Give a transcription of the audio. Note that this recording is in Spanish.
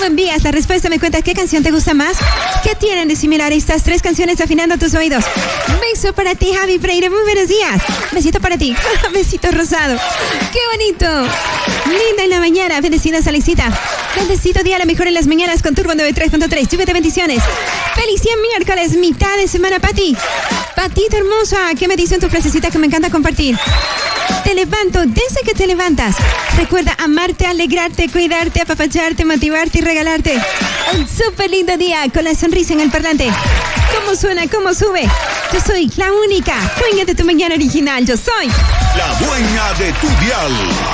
me envías la respuesta, me cuentas qué canción te gusta más. ¿Qué tienen de similar estas 3 canciones afinando tus oídos? Beso para ti, Javi Freire. Muy buenos días. Besito para ti. Besito rosado. ¡Qué bonito! Linda en la mañana. Bendecidas, Alexita. Bendecido día, la mejor en las mañanas con Turbo 93.3. Lluvia de bendiciones. Feliz día miércoles, mitad de semana, Pati. Patita hermosa, ¿qué me dicen tu frasecita que me encanta compartir? Te levanto desde que te levantas. Recuerda amarte, alegrarte, cuidarte, apapacharte, motivarte y regalarte un súper lindo día con la sonrisa en el parlante. ¿Cómo suena? ¿Cómo sube? Yo soy la única dueña de tu mañana original. Yo soy la dueña de tu dial.